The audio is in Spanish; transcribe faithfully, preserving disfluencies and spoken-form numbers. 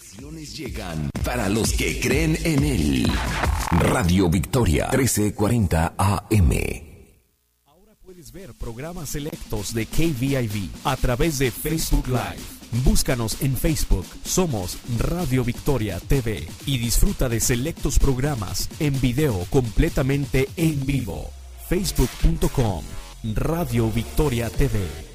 bendiciones llegan para los que creen en él. Radio Victoria, trece cuarenta A M. Ahora puedes ver programas selectos de K V I V a través de Facebook Live. Búscanos en Facebook, somos Radio Victoria T V y disfruta de selectos programas en video completamente en vivo. facebook punto com, Radio Victoria T V.